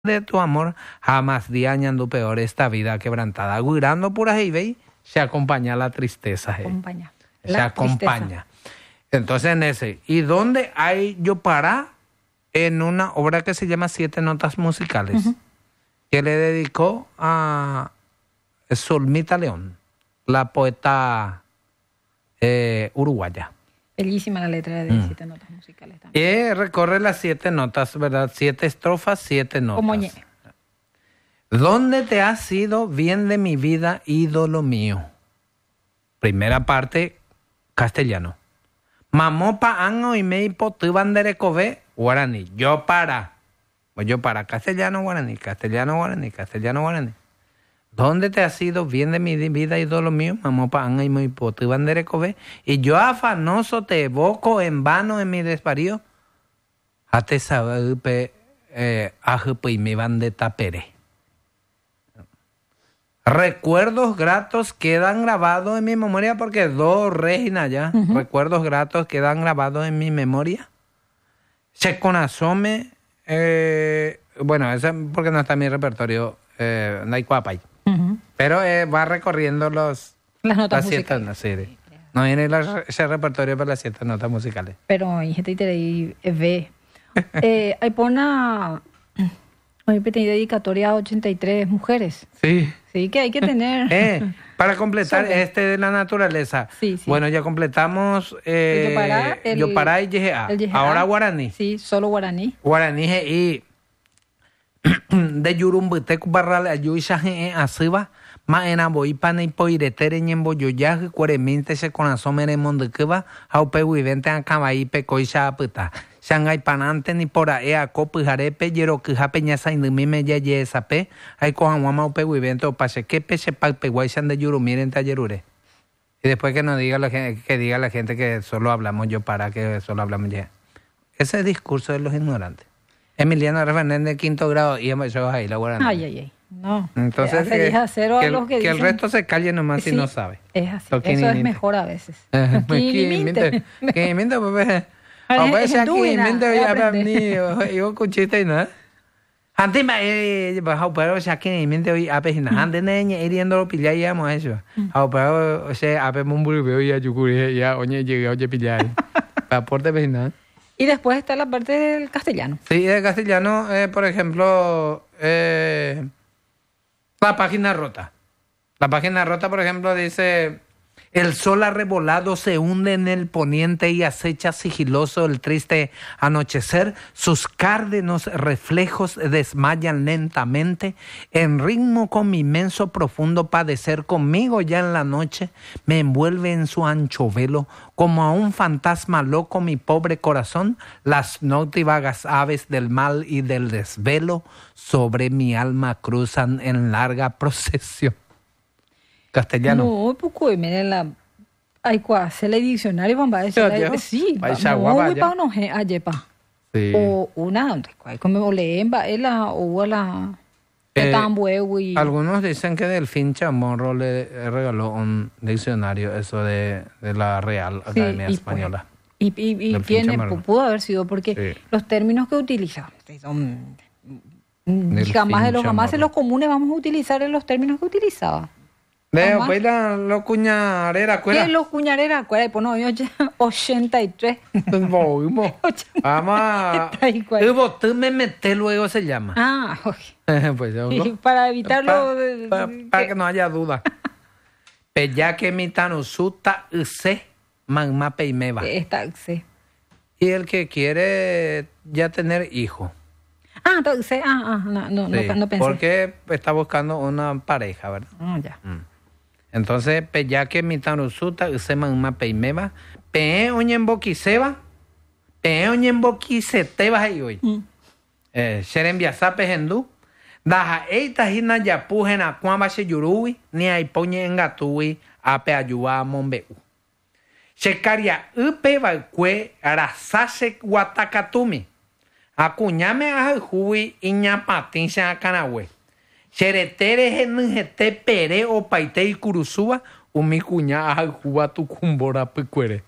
de tu amor, jamás día añando peor esta vida quebrantada. Guirando puras y veis, se acompaña la tristeza. Acompaña. Se acompaña. Entonces en ese. ¿Y dónde hay yo para? En una obra que se llama Siete Notas Musicales, que le dedicó a Zulmita León, la poeta uruguaya. Bellísima la letra de Siete Notas Musicales también. Y recorre las 7 notas, ¿verdad? 7 estrofas, 7 notas. Como ñe. ¿Dónde te has ido, bien de mi vida, ídolo mío? Primera parte, castellano. Mamopa ango y me hipotu banderecove, guaraní. Yo para, castellano, guaraní, castellano, guaraní, castellano, guaraní. ¿Dónde te has ido, bien de mi vida, ídolo mío? Mamopa ango y me hipotu banderecove. Y yo afanoso te evoco en vano en mi desvarío. Ate sabe ajupe y me van de tapere. Recuerdos gratos quedan grabados en mi memoria porque dos reinas ya. Recuerdos gratos quedan grabados en mi memoria. Se conasome, bueno, eso porque no está en mi repertorio, Naicuapay. Pero va recorriendo las notas siete musicales. Sí. No viene ese repertorio para las 7 notas musicales. Pero hay gente que ve. Hay pona. Hoy pedí dedicatoria a 83 mujeres. Sí. Sí, que hay que tener. Para completar de la naturaleza. Sí. Bueno, ya completamos Yopará y Yejea. Ahora guaraní. Sí, solo guaraní. Guaraní y de Yurumbutecu Barral Ayuishaje Asiba, Maena Boipane y Poiretere Ñembo Yoyaj, Cuareminte se conasomere Mondekeba, Aupe Vivente Ancabaipe Coisha Aputa. Shanghai panante ni por ahí a copujarepe, yero que japeña saindumime ya yesape, hay cojan guama upe vivente o pase que peche palpe guayshan de yuru miren tallerure. Y después que nos diga la gente, que diga la gente que solo hablamos yo para que solo hablamos ya. Ese es el discurso de los ignorantes. Emiliano Fernández de 5º grado y yo ahí la guarana. Ay. No. Entonces que el resto se calle nomás si no sabe. Es así. Eso es mejor a veces. Que miente, pues. A veces aquí miente ya para mí, yo cuchita y nada. Antes pero ya que miente hoy a veces nada, antes de hiriendo lo pillar ya hemos hecho. Pero se a veces un burro ya yucuri ya oye llegué oye pillar. Aporte vecinal. Y después está la parte del castellano. Sí, del castellano, por ejemplo, la página rota. La página rota, por ejemplo, dice: el sol arrebolado se hunde en el poniente y acecha sigiloso el triste anochecer. Sus cárdenos reflejos desmayan lentamente. En ritmo con mi inmenso profundo padecer, conmigo ya en la noche me envuelve en su ancho velo. Como a un fantasma loco mi pobre corazón, las nótivagas aves del mal y del desvelo sobre mi alma cruzan en larga procesión. Castellano. No, poco miren la hay cuase el diccionario van a decir sí, muy pa no ayepa. Sí. O una como leen va ela o la y algunos dicen que Delfín Chamorro le regaló un diccionario eso de la Real Academia Española. Y tiene pudo haber sido porque los términos que utiliza son jamás en los comunes vamos a utilizar los términos que utilizaba. Veo, pues los cuñareras, ¿cuál? ¿Qué los cuñareras? ¿Cuál? Pues no, 83. Vamos a... tú me metes luego se llama. Ah, ok. Pues, para evitarlo... Para que no haya duda. Ya que mi tanusuta use, magma peimeba. Está use. Y el que quiere ya tener hijo. Entonces, no pensé. Porque está buscando una pareja, ¿verdad? Ya. Entonces, ya que mi tanusuta use magma peimeba, oñemboquiseba, oñemboquiseteba ahí hoy. Xerembiasape hendú, daja eita hina yapujena cuambache yurui, ni aipoñe engatui, ape ayuba mombeu. Checaria upe balcue rasase guatacatumi. Acuñame a hui iñapatín se acanahue. Xeretere genujete pere o paite y curusúa umi cuña a juba tu cumbora pecuere.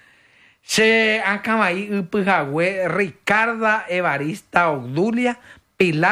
Se acabai upujagüe Ricarda Evarista Obdulia Pilar